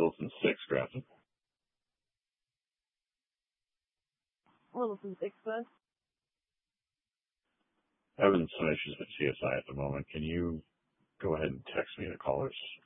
Littleton 6, Grafton. Littleton 6 bus. Having some issues with CSI at the moment. Can you go ahead and text me the callers